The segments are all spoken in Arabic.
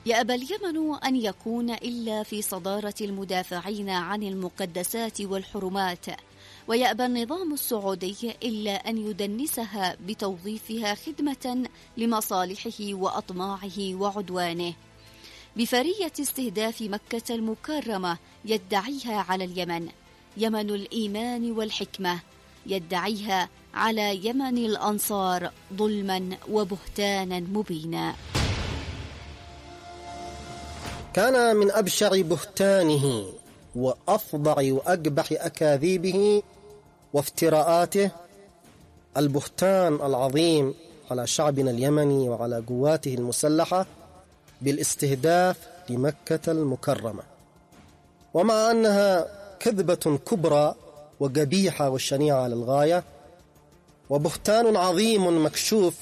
يأبى اليمن أن يكون إلا في صدارة المدافعين عن المقدسات والحرمات، ويأبى النظام السعودي إلا أن يدنسها بتوظيفها خدمة لمصالحه وأطماعه وعدوانه. بفرية استهداف مكة المكرمة يدعيها على اليمن، يمن الإيمان والحكمة يدعيها على يمن الأنصار ظلما وبهتانا مبينا. كان من أبشع بهتانه وأفظع وأقبح أكاذيبه وافتراءاته البهتان العظيم على شعبنا اليمني وعلى قواته المسلحة بالاستهداف لمكة المكرمة، ومع أنها كذبة كبرى وقبيحة وشنيعة للغاية وبهتان عظيم مكشوف،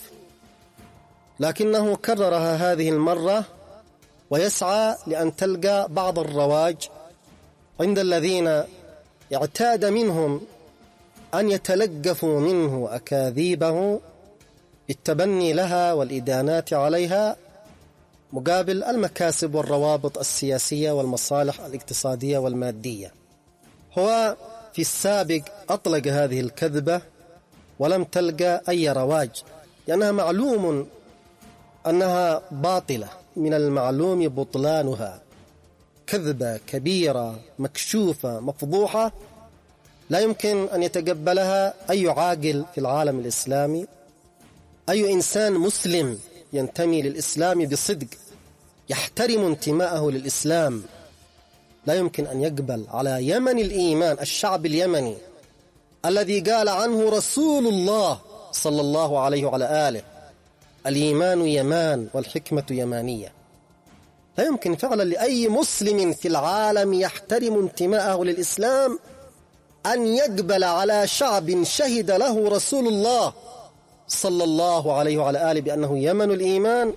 لكنه كررها هذه المرة ويسعى لأن تلقى بعض الرواج عند الذين اعتاد منهم أن يتلقفوا منه أكاذيبه بالتبني لها والإدانات عليها مقابل المكاسب والروابط السياسية والمصالح الاقتصادية والمادية. هو في السابق أطلق هذه الكذبة ولم تلقى أي رواج، لأنها معلوم أنها باطلة، من المعلوم بطلانها، كذبة كبيرة مكشوفة مفضوحة لا يمكن أن يتقبلها أي عاقل في العالم الإسلامي، أي إنسان مسلم ينتمي للإسلام بصدق يحترم انتماءه للإسلام لا يمكن أن يقبل على يمن الإيمان، الشعب اليمني الذي قال عنه رسول الله صلى الله عليه وعلى آله الإيمان يمان والحكمة يمانية. لا يمكن فعلا لأي مسلم في العالم يحترم انتماءه للإسلام أن يقبل على شعب شهد له رسول الله صلى الله عليه وعلى آله بأنه يمن الإيمان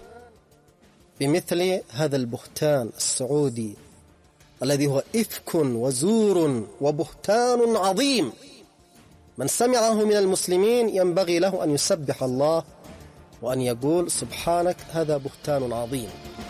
بمثل هذا البهتان السعودي الذي هو إفك وزور وبهتان عظيم. من سمعه من المسلمين ينبغي له أن يسبح الله وأن يقول سبحانك هذا بهتان عظيم.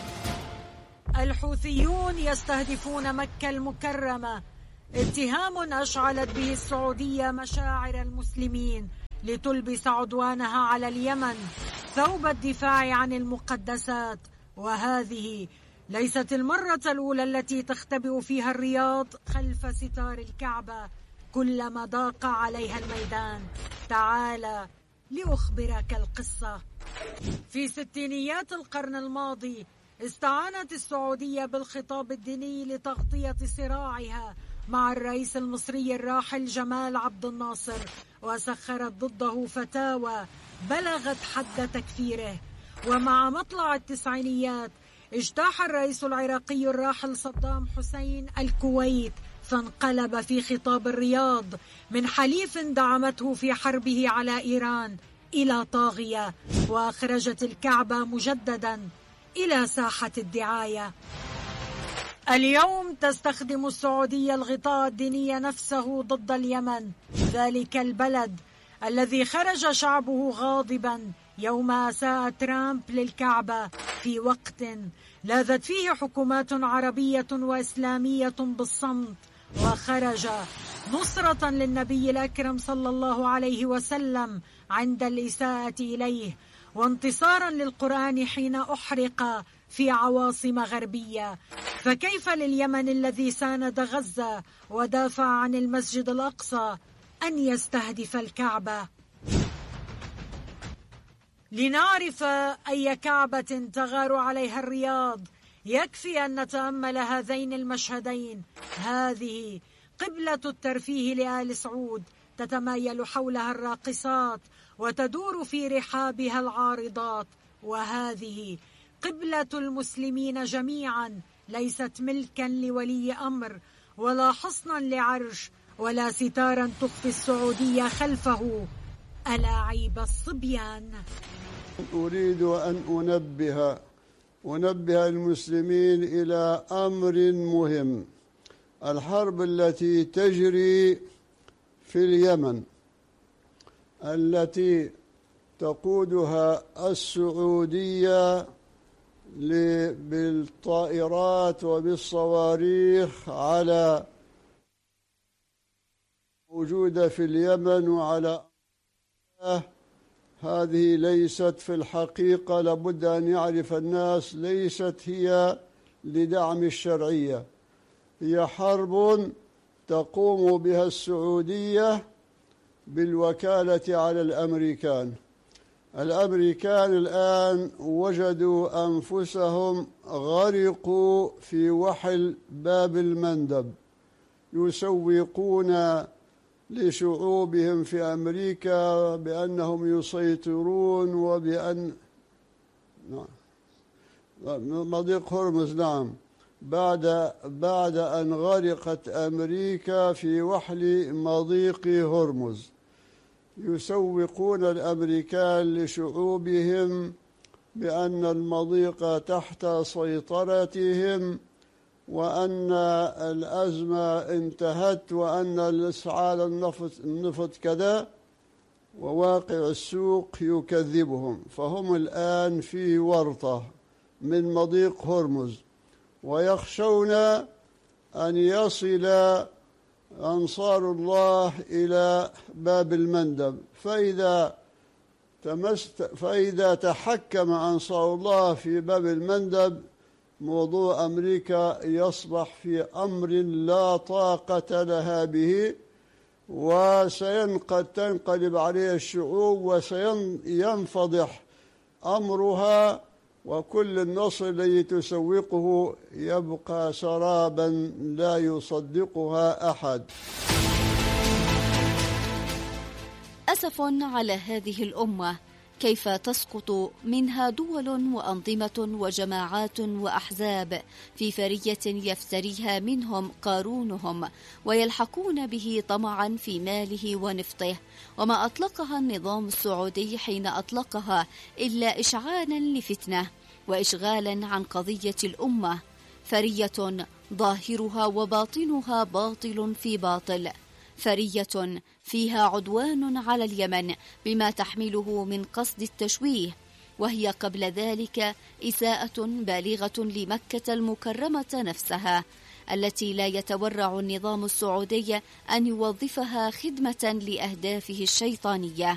الحوثيون يستهدفون مكة المكرمة، اتهام أشعلت به السعودية مشاعر المسلمين لتلبس عدوانها على اليمن ثوب الدفاع عن المقدسات. وهذه ليست المرة الأولى التي تختبئ فيها الرياض خلف ستار الكعبة كلما ضاق عليها الميدان. تعال لأخبرك القصة. في ستينيات القرن الماضي استعانت السعودية بالخطاب الديني لتغطية صراعها مع الرئيس المصري الراحل جمال عبد الناصر، وسخرت ضده فتاوى بلغت حد تكفيره. ومع مطلع التسعينيات اجتاح الرئيس العراقي الراحل صدام حسين الكويت، فانقلب في خطاب الرياض من حليف دعمته في حربه على إيران إلى طاغية، وأخرجت الكعبة مجددا إلى ساحة الدعاية. اليوم تستخدم السعودية الغطاء الديني نفسه ضد اليمن، ذلك البلد الذي خرج شعبه غاضبا يوم أساء ترامب للكعبة في وقت لاذت فيه حكومات عربية وإسلامية بالصمت، وخرج نصرة للنبي الأكرم صلى الله عليه وسلم عند الإساءة إليه، وانتصارا للقرآن حين أحرق في عواصم غربية. فكيف لليمن الذي ساند غزة ودافع عن المسجد الأقصى أن يستهدف الكعبة؟ لنعرف أي كعبة تغار عليها الرياض يكفي أن نتأمل هذين المشهدين. هذه قبلة الترفيه لآل سعود، تتمايل حولها الراقصات وتدور في رحابها العارضات، وهذه قبلة المسلمين جميعا، ليست ملكا لولي أمر ولا حصنا لعرش ولا ستارا تخفي السعودية خلفه ألاعيب الصبيان. أريد أن أنبه المسلمين إلى أمر مهم. الحرب التي تجري في اليمن التي تقودها السعودية بالطائرات وبالصواريخ على موجودة في اليمن وعلى هذه ليست في الحقيقة، لابد أن يعرف الناس، ليست هي لدعم الشرعية، هي حرب تقوم بها السعودية بالوكالة على الأمريكان. الأمريكان الآن وجدوا أنفسهم غرقوا في وحل باب المندب، يسوقون لشعوبهم في أمريكا بأنهم يسيطرون وبأن مضيق هرمز، نعم، بعد أن غرقت أمريكا في وحل مضيق هرمز، يسوقون الأمريكان لشعوبهم بأن المضيق تحت سيطرتهم وأن الأزمة انتهت وأن الإسعال النفط كذا، وواقع السوق يكذبهم. فهم الآن في ورطة من مضيق هرمز، ويخشون أن يصل أنصار الله إلى باب المندب، فإذا تحكم أنصار الله في باب المندب، موضوع أمريكا يصبح في أمر لا طاقة لها به، تنقلب عليه الشعوب وسينفضح أمرها، وكل النصر الذي تسوقه يبقى سرابا لا يصدقها أحد. أسف على هذه الأمة، كيف تسقط منها دول وأنظمة وجماعات وأحزاب في فرية يفتريها منهم قارونهم، ويلحقون به طمعا في ماله ونفطه. وما أطلقها النظام السعودي حين أطلقها إلا إشعالا لفتنة وإشغالا عن قضية الأمة، فرية ظاهرها وباطنها باطل في باطل، فرية فيها عدوان على اليمن بما تحمله من قصد التشويه، وهي قبل ذلك إساءة بالغة لمكة المكرمة نفسها، التي لا يتورع النظام السعودي أن يوظفها خدمة لأهدافه الشيطانية.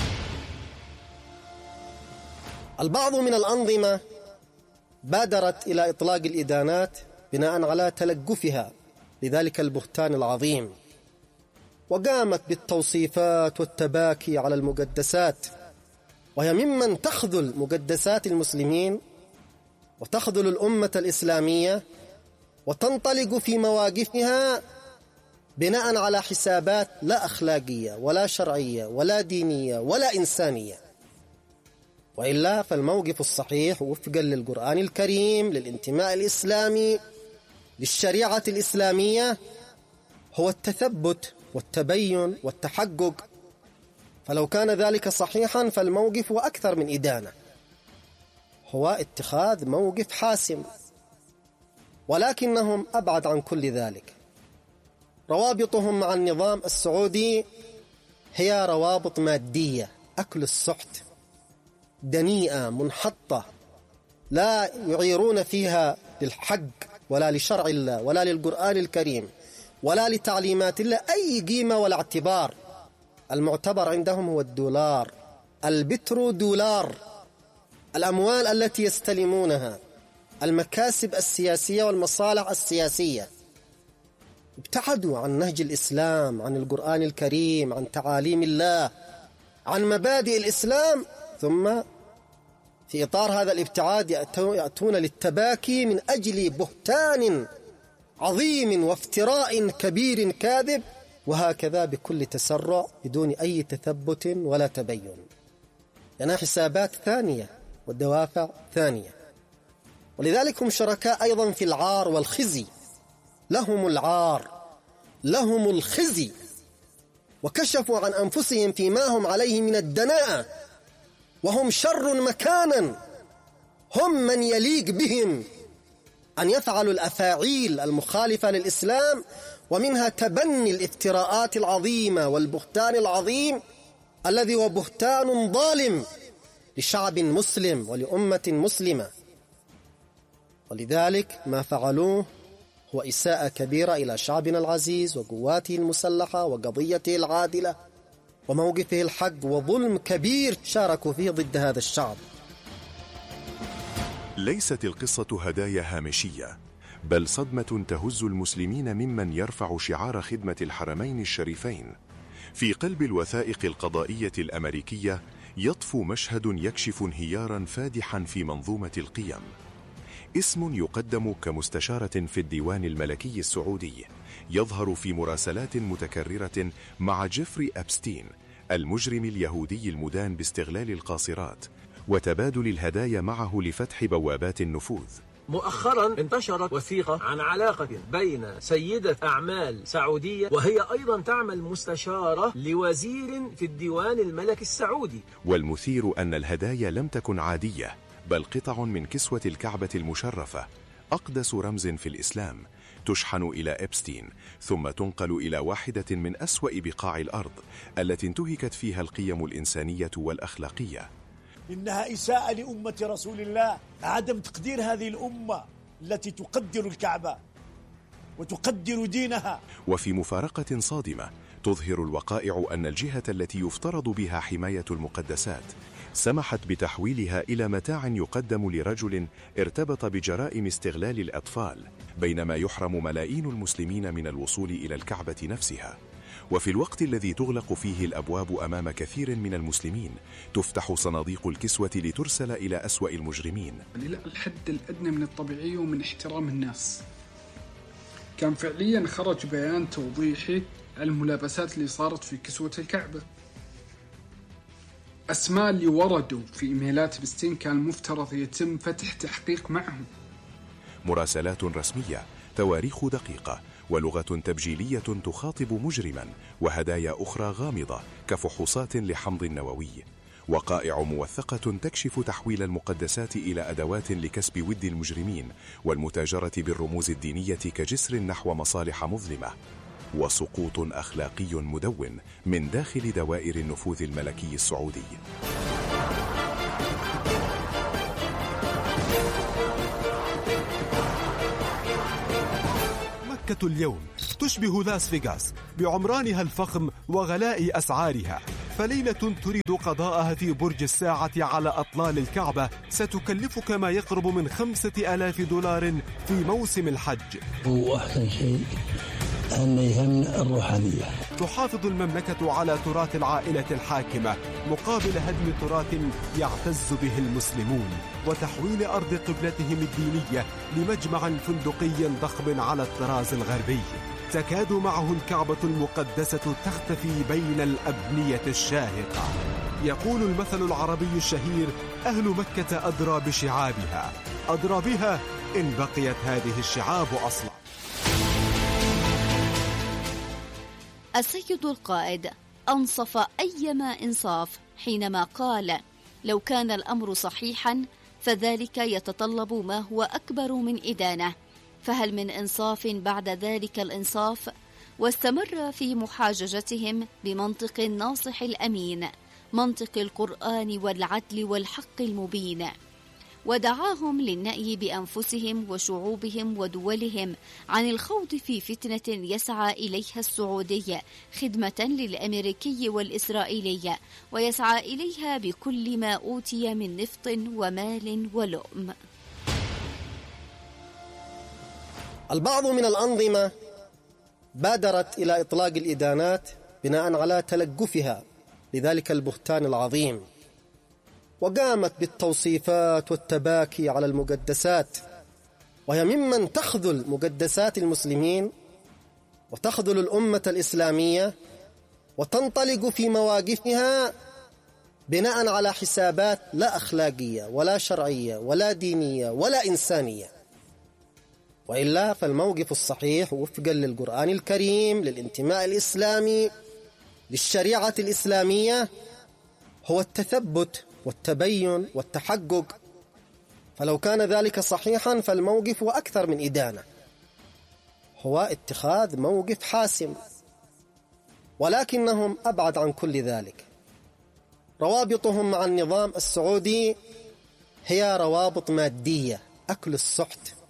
البعض من الأنظمة بادرت إلى إطلاق الإدانات بناء على تلقفها لذلك البهتان العظيم، وقامت بالتوصيفات والتباكي على المقدسات، وهي ممن تخذل مقدسات المسلمين وتخذل الأمة الإسلامية وتنطلق في مواقفها بناء على حسابات لا أخلاقية ولا شرعية ولا دينية ولا إنسانية. وإلا فالموقف الصحيح وفقا للقرآن الكريم، للانتماء الإسلامي، للشريعة الإسلامية، هو التثبت والتبين والتحقق. فلو كان ذلك صحيحا فالموقف هو أكثر من إدانة، هو اتخاذ موقف حاسم، ولكنهم أبعد عن كل ذلك. روابطهم مع النظام السعودي هي روابط مادية، أكل السحت، دنيئة منحطة، لا يعيرون فيها للحق ولا لشرع الله ولا للقرآن الكريم ولا لتعليمات الله أي قيمة ولا اعتبار. المعتبر عندهم هو الدولار، البترو دولار، الأموال التي يستلمونها، المكاسب السياسية والمصالح السياسية. ابتعدوا عن نهج الإسلام، عن القرآن الكريم، عن تعاليم الله، عن مبادئ الإسلام، ثم في إطار هذا الابتعاد يأتون للتباكي من أجل بهتان عظيم وافتراء كبير كاذب، وهكذا بكل تسرع بدون أي تثبت ولا تبين، لأنها حسابات ثانية والدوافع ثانية. ولذلك هم شركاء أيضا في العار والخزي، لهم العار لهم الخزي، وكشفوا عن أنفسهم فيما هم عليه من الدناءة، وهم شر مكانا، هم من يليق بهم أن يفعلوا الأفاعيل المخالفة للإسلام، ومنها تبني الافتراءات العظيمة والبهتان العظيم الذي هو بهتان ظالم لشعب مسلم ولأمة مسلمة. ولذلك ما فعلوه هو إساءة كبيرة إلى شعبنا العزيز وقواته المسلحة وقضيته العادلة وموقفه الحق، وظلم كبير شاركوا فيه ضد هذا الشعب. ليست القصة هدايا هامشية، بل صدمة تهز المسلمين ممن يرفع شعار خدمة الحرمين الشريفين. في قلب الوثائق القضائية الأمريكية يطفو مشهد يكشف انهيارا فادحا في منظومة القيم. اسم يقدم كمستشارة في الديوان الملكي السعودي يظهر في مراسلات متكررة مع جيفري أبستين، المجرم اليهودي المدان باستغلال القاصرات وتبادل الهدايا معه لفتح بوابات النفوذ. مؤخرا انتشرت وثيقة عن علاقة بين سيدة أعمال سعودية وهي أيضا تعمل مستشارة لوزير في الديوان الملكي السعودي. والمثير أن الهدايا لم تكن عادية، بل قطع من كسوة الكعبة المشرفة، أقدس رمز في الإسلام، تشحن إلى إبستين ثم تنقل إلى واحدة من أسوأ بقاع الأرض التي انتهكت فيها القيم الإنسانية والأخلاقية. إنها إساءة لأمة رسول الله، عدم تقدير هذه الأمة التي تقدر الكعبة وتقدر دينها. وفي مفارقة صادمة تظهر الوقائع أن الجهة التي يفترض بها حماية المقدسات سمحت بتحويلها إلى متاع يقدم لرجل ارتبط بجرائم استغلال الأطفال، بينما يحرم ملايين المسلمين من الوصول إلى الكعبة نفسها. وفي الوقت الذي تغلق فيه الأبواب أمام كثير من المسلمين تفتح صناديق الكسوة لترسل إلى أسوأ المجرمين. إلى الحد الأدنى من الطبيعية ومن احترام الناس. كان فعليا خرج بيان توضيحي الملابسات اللي صارت في كسوة الكعبة. أسماء اللي وردوا في إيميلات إبستين كان المفترض يتم فتح تحقيق معهم. مراسلات رسمية، تواريخ دقيقة، ولغة تبجيلية تخاطب مجرما، وهدايا أخرى غامضة كفحوصات لحمض النووي. وقائع موثقة تكشف تحويل المقدسات إلى أدوات لكسب ود المجرمين والمتاجرة بالرموز الدينية كجسر نحو مصالح مظلمة. وسقوط أخلاقي مدون من داخل دوائر النفوذ الملكي السعودي. مكة اليوم تشبه لاس فيغاس بعمرانها الفخم وغلاء أسعارها، فليلة تريد قضاءها في برج الساعة على أطلال الكعبة ستكلفك ما يقرب من $5,000 في موسم الحج. هو أحسن شيء أن يهمنا الروحانية. تحافظ المملكة على تراث العائلة الحاكمة مقابل هدم تراث يعتز به المسلمون وتحويل أرض قبلتهم الدينية لمجمع فندقي ضخم على الطراز الغربي. تكاد معه الكعبة المقدسة تختفي بين الأبنية الشاهقة. يقول المثل العربي الشهير: أهل مكة أدرى بشعابها، أدرى بها إن بقيت هذه الشعاب أصلا. السيد القائد أنصف أيما إنصاف حينما قال: لو كان الأمر صحيحا فذلك يتطلب ما هو أكبر من إدانة، فهل من إنصاف بعد ذلك الإنصاف؟ واستمر في محاججتهم بمنطق الناصح الأمين، منطق القرآن والعدل والحق المبين، ودعاهم للنأي بأنفسهم وشعوبهم ودولهم عن الخوض في فتنة يسعى إليها السعودي خدمة للأمريكي والإسرائيلي، ويسعى إليها بكل ما أوتي من نفط ومال ولؤم. البعض من الأنظمة بادرت إلى إطلاق الإدانات بناء على تلقفها لذلك البهتان العظيم، وقامت بالتوصيفات والتباكي على المقدسات، وهي ممن تخذل مقدسات المسلمين وتخذل الأمة الإسلامية وتنطلق في مواقفها بناء على حسابات لا أخلاقية ولا شرعية ولا دينية ولا إنسانية. وإلا فالموقف الصحيح وفقا للقرآن الكريم، للانتماء الإسلامي، للشريعة الإسلامية، هو التثبت والتبين والتحقق. فلو كان ذلك صحيحا فالموقف هو أكثر من إدانة، هو اتخاذ موقف حاسم، ولكنهم أبعد عن كل ذلك. روابطهم مع النظام السعودي هي روابط مادية، أكل السحت،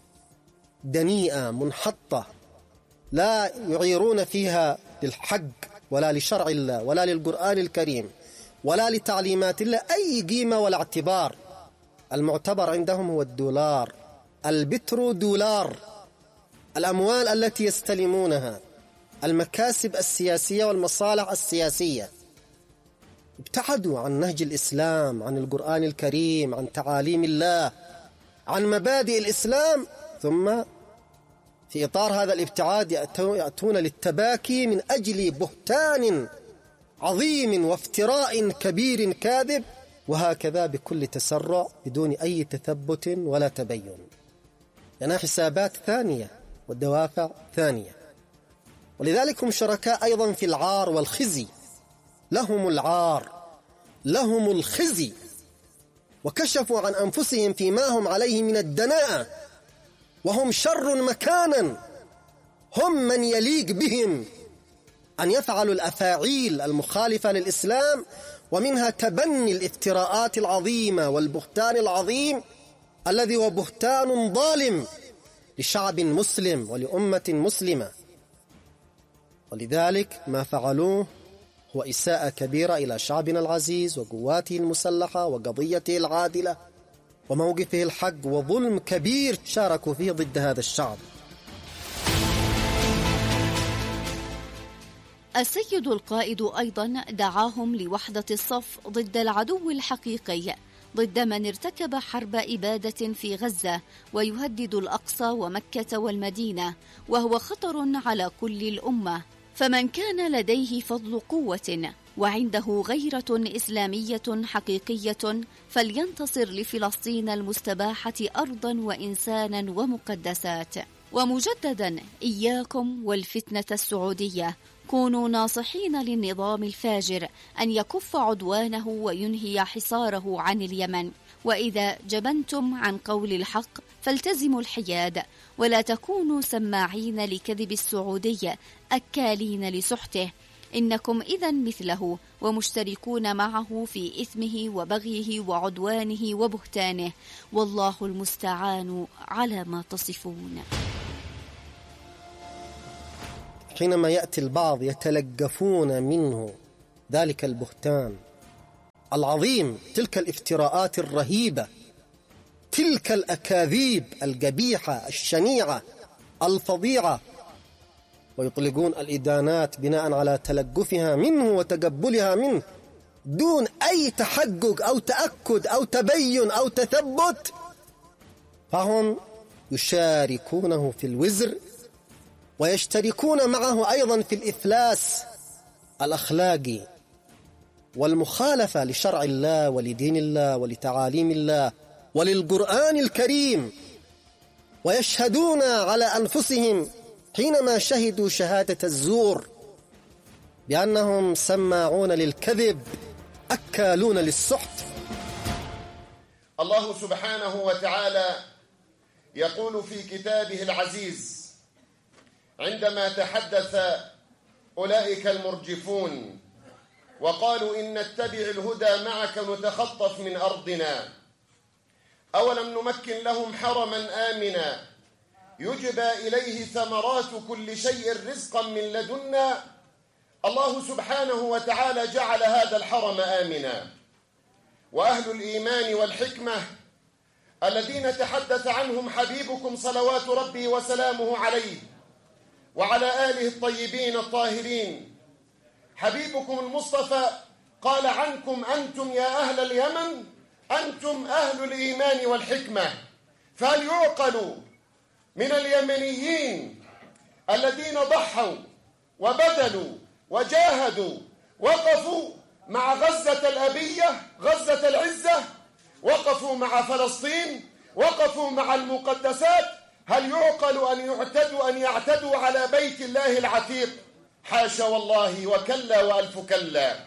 دنيئة منحطة لا يعيرون فيها للحق ولا لشرع الله ولا للقرآن الكريم ولا لتعليمات الله أي قيمة ولا اعتبار. المعتبر عندهم هو الدولار، البترو دولار، الأموال التي يستلمونها، المكاسب السياسية والمصالح السياسية. ابتعدوا عن نهج الإسلام، عن القرآن الكريم، عن تعاليم الله، عن مبادئ الإسلام، ثم في إطار هذا الابتعاد يأتون للتباكي من أجل بهتان عظيم وافتراء كبير كاذب، وهكذا بكل تسرع بدون أي تثبت ولا تبين. لأنها حسابات ثانية والدوافع ثانية، ولذلك هم شركاء أيضا في العار والخزي. لهم العار، لهم الخزي، وكشفوا عن أنفسهم فيما هم عليه من الدناءة، وهم شر مكانا. هم من يليق بهم أن يفعلوا الأفاعيل المخالفة للإسلام، ومنها تبني الافتراءات العظيمة والبهتان العظيم الذي هو بهتان ظالم لشعب مسلم ولأمة مسلمة. ولذلك ما فعلوه هو إساءة كبيرة إلى شعبنا العزيز وقواته المسلحة وقضيته العادلة وموقفه الحق، وظلم كبير شاركوا فيه ضد هذا الشعب. السيد القائد أيضا دعاهم لوحدة الصف ضد العدو الحقيقي، ضد من ارتكب حرب إبادة في غزة ويهدد الأقصى ومكة والمدينة، وهو خطر على كل الأمة. فمن كان لديه فضل قوة وعنده غيرة إسلامية حقيقية فلينتصر لفلسطين المستباحة أرضا وإنسانا ومقدسات. ومجددا إياكم والفتنة السعودية، كونوا ناصحين للنظام الفاجر أن يكف عدوانه وينهي حصاره عن اليمن، وإذا جبنتم عن قول الحق فالتزموا الحياد، ولا تكونوا سماعين لكذب السعودي أكالين لسحته، إنكم إذن مثله ومشتركون معه في إثمه وبغيه وعدوانه وبهتانه، والله المستعان على ما تصفون. حينما يأتي البعض يتلقفون منه ذلك البهتان العظيم، تلك الافتراءات الرهيبة، تلك الأكاذيب القبيحة الشنيعة الفظيعة، ويطلقون الإدانات بناء على تلقفها منه وتقبلها منه دون أي تحقق أو تأكد أو تبين أو تثبت، فهم يشاركونه في الوزر ويشتركون معه أيضا في الإفلاس الأخلاقي والمخالفة لشرع الله ولدين الله ولتعاليم الله وللقرآن الكريم، ويشهدون على أنفسهم حينما شهدوا شهادة الزور بأنهم سماعون للكذب أكالون للسحت. الله سبحانه وتعالى يقول في كتابه العزيز عندما تحدث أولئك المرجفون وقالوا إن نتبع الهدى معك نتخطف من أرضنا أولم نمكن لهم حرما آمنا يجبى إليه ثمرات كل شيء رزقا من لدنا. الله سبحانه وتعالى جعل هذا الحرم آمنا، وأهل الإيمان والحكمة الذين تحدث عنهم حبيبكم صلوات ربي وسلامه عليه وعلى آله الطيبين الطاهرين، حبيبكم المصطفى قال عنكم أنتم يا أهل اليمن أنتم أهل الإيمان والحكمة. فهل يعقل من اليمنيين الذين ضحوا وبذلوا وجاهدوا وقفوا مع غزة الأبية غزة العزة، وقفوا مع فلسطين، وقفوا مع المقدسات، هل يعقل أن يعتدوا على بيت الله العتيق؟ حاشا والله، وكلا وألف كلا.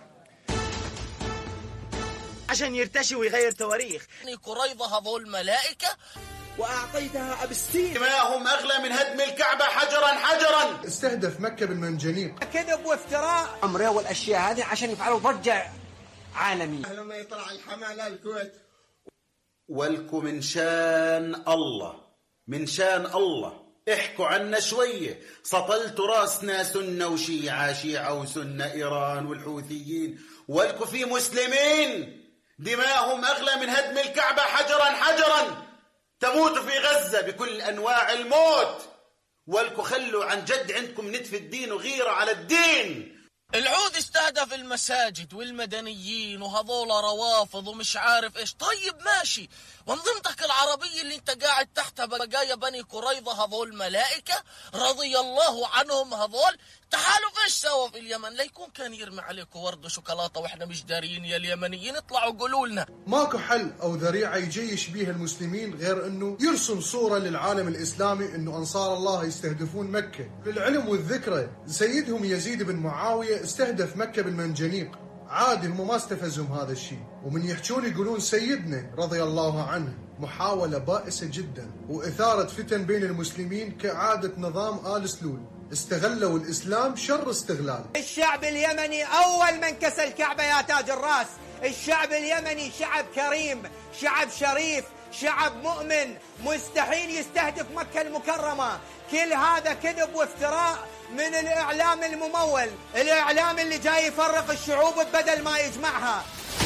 عشان يرتشي ويغير تواريخ. قريضة هذول ملائكة وأعطيتها أبستين، ما هم أغلى من هدم الكعبة حجرا حجرا. استهدف مكة بالمنجنيق، كذب وافتراء أمره والأشياء هذه عشان يفعلوا ضجة عالمية. لما يطلع الحمالة الكويت، ولكم من شان الله من شان الله احكوا عنا شوية. سطلتوا راسنا سنة وشيعة، شيعة وسنة، إيران والحوثيين، ولكوا في مسلمين دماءهم أغلى من هدم الكعبة حجرا حجرا، تموتوا في غزة بكل أنواع الموت، ولكوا خلوا عن جد عندكم نتف الدين وغيرة على الدين. العود استهدف المساجد والمدنيين وهذول روافض ومش عارف ايش. طيب ماشي، وانظمتك العربية اللي انت قاعد تحتها بقايا بني قريظة هذول ملائكة رضي الله عنهم هذول. تعالوا ايش سووا في اليمن؟ ليكون كان يرمي عليكم ورد وشوكولاتة واحنا مش دارين يا اليمنيين. اطلعوا قولوا لنا. ماكو حل او ذريعة يجيش بيها المسلمين غير انه يرسم صورة للعالم الاسلامي انه انصار الله يستهدفون مكة. للعلم والذكرى سيدهم يزيد بن معاوية استهدف مكة بالمنجنيق، عادي هم ما استفزهم هذا الشيء، ومن يحجون يقولون سيدنا رضي الله عنه. محاولة بائسة جدا وإثارة فتن بين المسلمين كعادة نظام آل سلول. استغلوا الإسلام شر استغلال. الشعب اليمني أول من كسى الكعبة يا تاج الراس. الشعب اليمني شعب كريم، شعب شريف، شعب مؤمن، مستحيل يستهدف مكة المكرمة. كل هذا كذب وافتراء من الإعلام الممول، الإعلام اللي جاي يفرق الشعوب بدل ما يجمعها.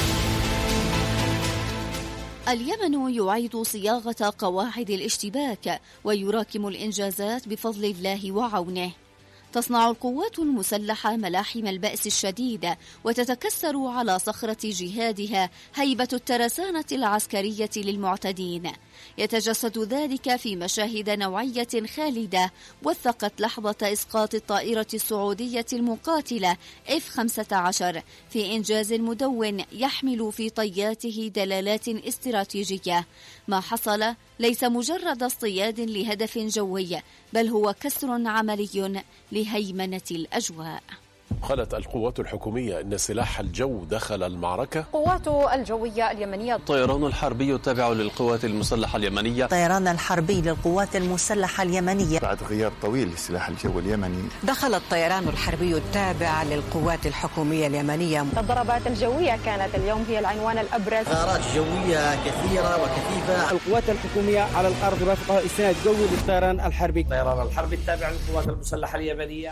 اليمن يعيد صياغة قواعد الاشتباك ويراكم الإنجازات بفضل الله وعونه. تصنع القوات المسلحة ملاحم البأس الشديد وتتكسر على صخرة جهادها هيبة الترسانة العسكرية للمعتدين. يتجسد ذلك في مشاهد نوعية خالدة وثقت لحظة إسقاط الطائرة السعودية المقاتلة F-15 في إنجاز مدون يحمل في طياته دلالات استراتيجية. ما حصل ليس مجرد اصطياد لهدف جوي، بل هو كسر عملي لهيمنة الأجواء. قالت القوات الحكومية أن سلاح الجو دخل المعركة. القوات الجوية اليمنية. الطيران الحربي التابع للقوات المسلحة اليمنية. الطيران الحربي للقوات المسلحة اليمنية. بعد غياب طويل لسلاح الجو اليمني دخل الطيران الحربي التابع للقوات الحكومية اليمنية. الضربات الجوية كانت اليوم هي العنوان الأبرز. غارات جوية كثيرة وكثيفة. القوات الحكومية على الأرض رافقة إسناد جوي للطيران الحربي. الطيران الحربي التابع للقوات المسلحة اليمنية.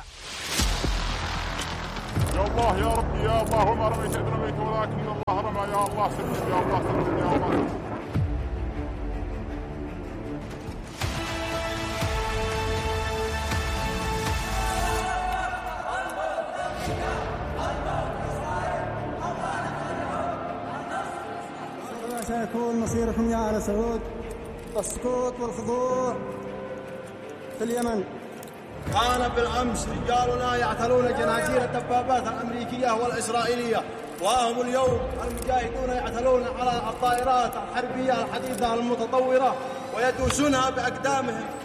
يا الله يا ربي يا الله، وما رميت إذ رميت ولكن الله رمى. يا الله سلم، يا الله سلم، يا الله. سيكون مصيركم يا آل سعود السقوط والخضوع في اليمن. كان بالأمس رجالنا يعتلون جنازير الدبابات الأمريكية والإسرائيلية، وهم اليوم المجاهدون يعتلون على الطائرات الحربية الحديثة المتطورة ويدوسونها بأقدامهم.